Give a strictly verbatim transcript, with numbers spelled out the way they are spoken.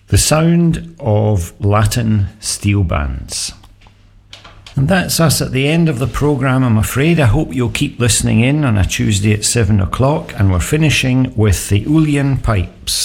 The sound of Latin steel bands. And that's us at the end of the programme, I'm afraid. I hope you'll keep listening in on a Tuesday at seven o'clock, and we're finishing with the Uilleann Pipes.